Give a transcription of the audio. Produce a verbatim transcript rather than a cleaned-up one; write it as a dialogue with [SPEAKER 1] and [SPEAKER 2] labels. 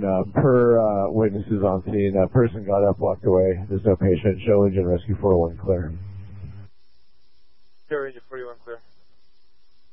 [SPEAKER 1] Uh, per uh, witnesses on scene, a person got up, walked away. There's no patient. Show engine rescue four one clear.
[SPEAKER 2] Show engine forty-one clear.